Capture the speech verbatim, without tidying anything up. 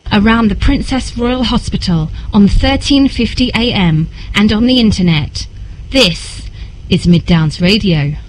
around the Princess Royal Hospital on thirteen fifty A M and on the internet. This is Mid Downs Radio.